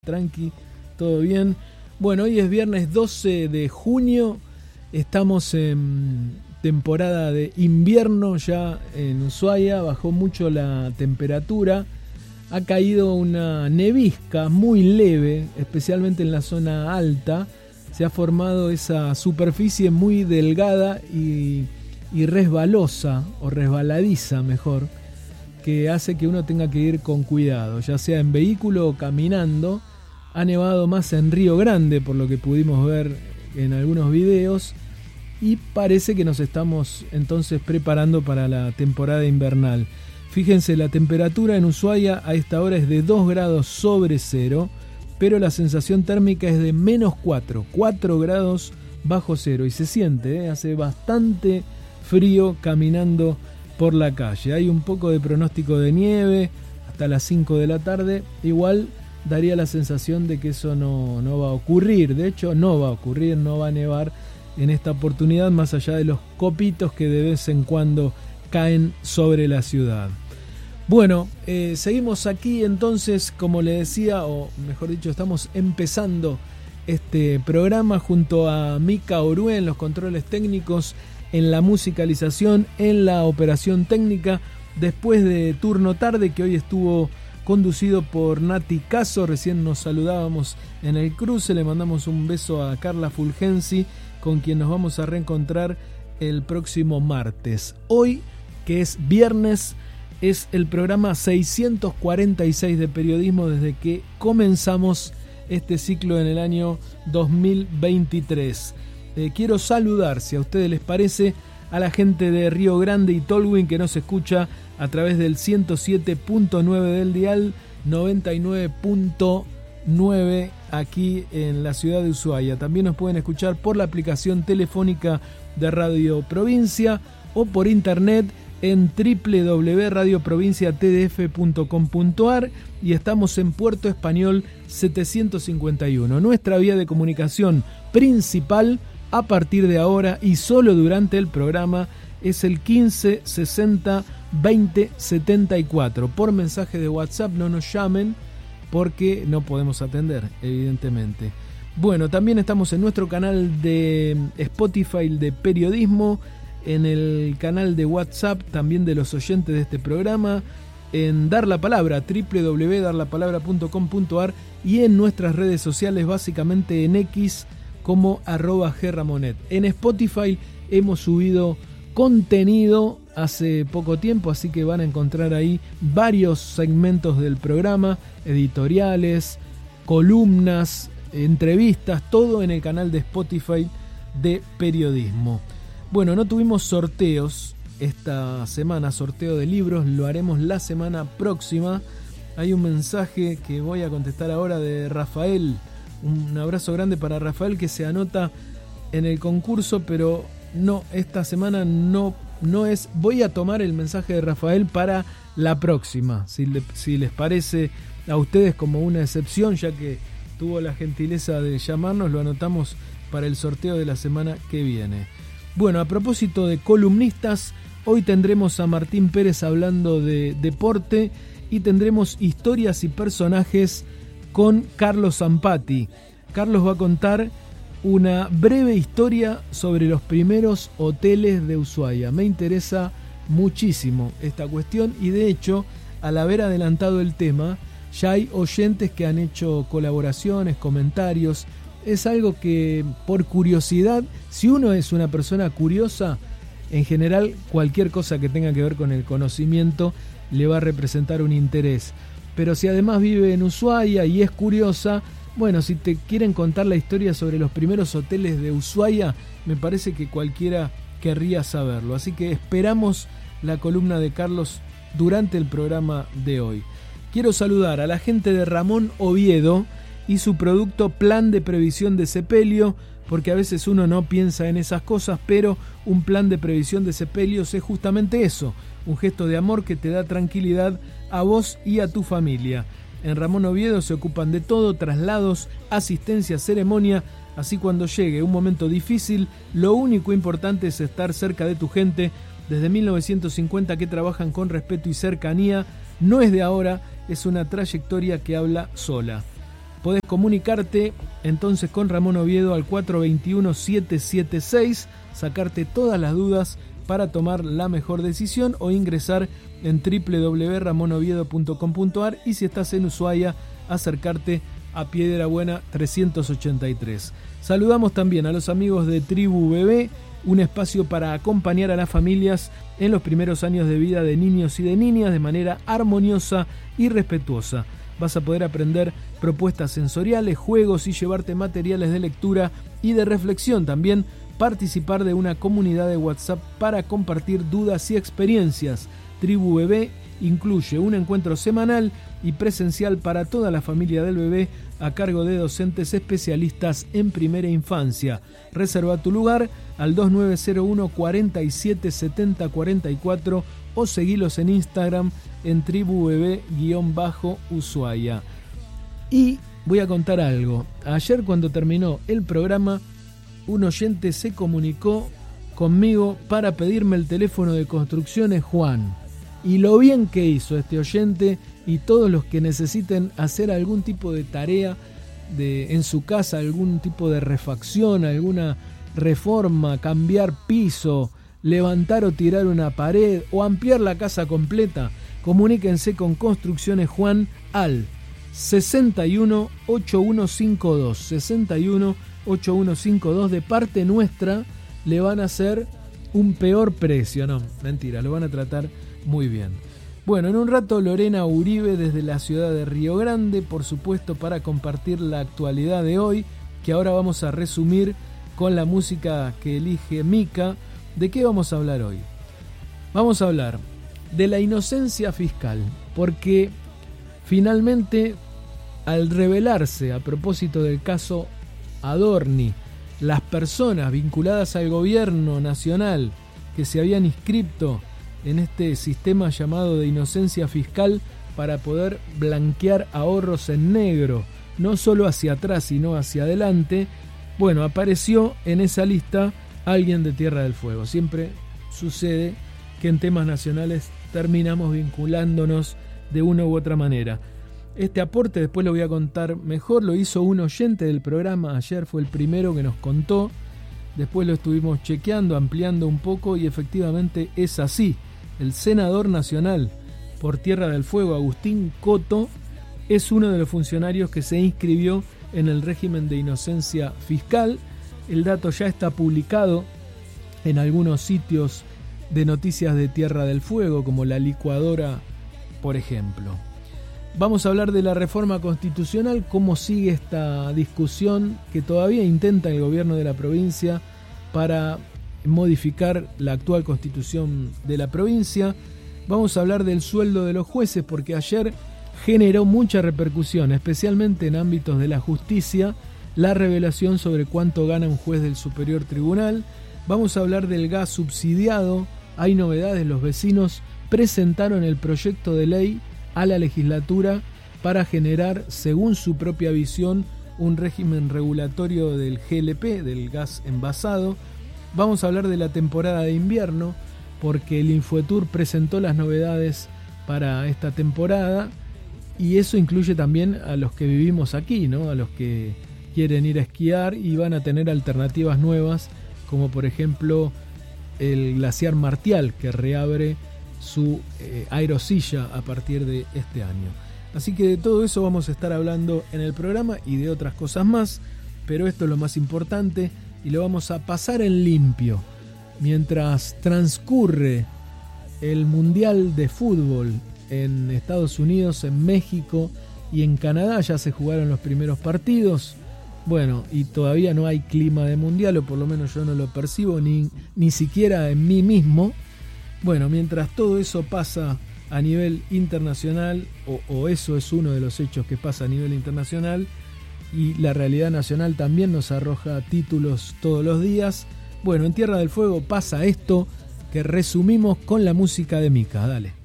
Tranqui, todo bien. Bueno, hoy es viernes 12 de junio, estamos en temporada de invierno ya en Ushuaia, bajó mucho la temperatura, ha caído una nevisca muy leve, especialmente en la zona alta, se ha formado esa superficie muy delgada y resbalosa, o resbaladiza mejor, que hace que uno tenga que ir con cuidado, ya sea en vehículo o caminando. Ha nevado más en Río Grande, por lo que pudimos ver en algunos videos, y parece que nos estamos entonces preparando para la temporada invernal. Fíjense, la temperatura en Ushuaia a esta hora es de 2 grados sobre cero, pero la sensación térmica es de menos 4 grados bajo cero, y se siente, hace bastante frío caminando por la calle. Hay un poco de pronóstico de nieve hasta las 5 de la tarde, igual daría la sensación de que eso no va a ocurrir. De hecho, no va a ocurrir, no va a nevar en esta oportunidad, más allá de los copitos que de vez en cuando caen sobre la ciudad. Bueno, seguimos aquí entonces, como le decía, o mejor dicho, estamos empezando este programa junto a Mica Orue en los controles técnicos, en la musicalización, en la operación técnica, después de turno tarde que hoy estuvo conducido por Nati Caso. Recién nos saludábamos en el cruce, le mandamos un beso a Carla Fulgensi, con quien nos vamos a reencontrar el próximo martes. Hoy, que es viernes, es el programa 646 de periodismo desde que comenzamos este ciclo en el año 2023. Quiero saludar, si a ustedes les parece, a la gente de Río Grande y Tolwyn, que nos escucha a través del 107.9 del dial, 99.9 aquí en la ciudad de Ushuaia. También nos pueden escuchar por la aplicación telefónica de Radio Provincia o por internet en www.radioprovinciatdf.com.ar, y estamos en Puerto Español 751. Nuestra vía de comunicación principal a partir de ahora y solo durante el programa es el 15 60 20 74. Por mensaje de WhatsApp no nos llamen porque no podemos atender, evidentemente. Bueno, también estamos en nuestro canal de Spotify de periodismo, en el canal de WhatsApp también de los oyentes de este programa, en Dar la Palabra, www.darlapalabra.com.ar, y en nuestras redes sociales, básicamente en X como @gramonet. En Spotify hemos subido contenido hace poco tiempo, así que van a encontrar ahí varios segmentos del programa, editoriales, columnas, entrevistas, todo en el canal de Spotify de periodismo. Bueno, no tuvimos sorteos esta semana, sorteo de libros, lo haremos la semana próxima. Hay un mensaje que voy a contestar ahora de Rafael. Un abrazo grande para Rafael, que se anota en el concurso, pero no, esta semana no es. Voy a tomar el mensaje de Rafael para la próxima, si les parece a ustedes como una excepción, ya que tuvo la gentileza de llamarnos, lo anotamos para el sorteo de la semana que viene. Bueno, a propósito de columnistas, hoy tendremos a Martín Pérez hablando de deporte y tendremos historias y personajes con Carlos Zampati. Carlos va a contar una breve historia sobre los primeros hoteles de Ushuaia. Me interesa muchísimo esta cuestión y, de hecho, al haber adelantado el tema, ya hay oyentes que han hecho colaboraciones, comentarios. Es algo que, por curiosidad, si uno es una persona curiosa, en general cualquier cosa que tenga que ver con el conocimiento le va a representar un interés. Pero si además vive en Ushuaia y es curiosa, bueno, si te quieren contar la historia sobre los primeros hoteles de Ushuaia, me parece que cualquiera querría saberlo. Así que esperamos la columna de Carlos durante el programa de hoy. Quiero saludar a la gente de Ramón Oviedo y su producto Plan de Previsión de Sepelio, porque a veces uno no piensa en esas cosas, pero un plan de previsión de sepelios es justamente eso, un gesto de amor que te da tranquilidad a vos y a tu familia. En Ramón Oviedo se ocupan de todo, traslados, asistencia, ceremonia, así cuando llegue un momento difícil, lo único importante es estar cerca de tu gente. Desde 1950 que trabajan con respeto y cercanía, no es de ahora, es una trayectoria que habla sola. Podés comunicarte entonces con Ramón Oviedo al 421-776, sacarte todas las dudas para tomar la mejor decisión o ingresar en www.ramonoviedo.com.ar y si estás en Ushuaia, acercarte a Piedrabuena 383. Saludamos también a los amigos de Tribu Bebé, un espacio para acompañar a las familias en los primeros años de vida de niños y de niñas de manera armoniosa y respetuosa. Vas a poder aprender propuestas sensoriales, juegos y llevarte materiales de lectura y de reflexión. También participar de una comunidad de WhatsApp para compartir dudas y experiencias. Tribu Bebé incluye un encuentro semanal y presencial para toda la familia del bebé a cargo de docentes especialistas en primera infancia. Reserva tu lugar al 2901 47 70 44 o seguilos en Instagram en tribubebé_Ushuaia. Y voy a contar algo. Ayer cuando terminó el programa, un oyente se comunicó conmigo para pedirme el teléfono de Construcciones Juan. Y lo bien que hizo este oyente y todos los que necesiten hacer algún tipo de tarea en su casa, algún tipo de refacción, alguna reforma, cambiar piso, levantar o tirar una pared o ampliar la casa completa, comuníquense con Construcciones Juan al 61 8152. 61 8152. De parte nuestra le van a hacer un peor precio. No, mentira, lo van a tratar muy bien. Bueno, en un rato Lorena Uribe desde la ciudad de Río Grande, por supuesto, para compartir la actualidad de hoy, que ahora vamos a resumir con la música que elige Mica. ¿De qué vamos a hablar hoy? Vamos a hablar de la inocencia fiscal, porque finalmente, al revelarse a propósito del caso Adorni, las personas vinculadas al gobierno nacional que se habían inscrito en este sistema llamado de inocencia fiscal para poder blanquear ahorros en negro, no solo hacia atrás sino hacia adelante, bueno, apareció en esa lista alguien de Tierra del Fuego. Siempre sucede que en temas nacionales terminamos vinculándonos de una u otra manera. Este aporte después lo voy a contar mejor, lo hizo un oyente del programa, ayer fue el primero que nos contó, después lo estuvimos chequeando, ampliando un poco y efectivamente es así. El senador nacional por Tierra del Fuego, Agustín Coto, es uno de los funcionarios que se inscribió en el régimen de inocencia fiscal. El dato ya está publicado en algunos sitios de noticias de Tierra del Fuego, como La Licuadora, por ejemplo. Vamos a hablar de la reforma constitucional, cómo sigue esta discusión que todavía intenta el gobierno de la provincia para modificar la actual constitución de la provincia. Vamos a hablar del sueldo de los jueces, porque ayer generó mucha repercusión, especialmente en ámbitos de la justicia, la revelación sobre cuánto gana un juez del Superior Tribunal. Vamos a hablar del gas subsidiado. Hay novedades, los vecinos presentaron el proyecto de ley a la legislatura para generar, según su propia visión, un régimen regulatorio del GLP, del gas envasado. Vamos a hablar de la temporada de invierno, porque el Infotur presentó las novedades para esta temporada y eso incluye también a los que vivimos aquí, ¿no? A los que quieren ir a esquiar y van a tener alternativas nuevas, como por ejemplo el glaciar Martial, que reabre su aerosilla a partir de este año. Así que de todo eso vamos a estar hablando en el programa y de otras cosas más, pero esto es lo más importante y lo vamos a pasar en limpio. Mientras transcurre el Mundial de Fútbol en Estados Unidos, en México y en Canadá, ya se jugaron los primeros partidos. Bueno, y todavía no hay clima de mundial, o por lo menos yo no lo percibo, ni siquiera en mí mismo. Bueno, mientras todo eso pasa a nivel internacional, o eso es uno de los hechos que pasa a nivel internacional, y la realidad nacional también nos arroja títulos todos los días. Bueno, en Tierra del Fuego pasa esto que resumimos con la música de Mica. Dale.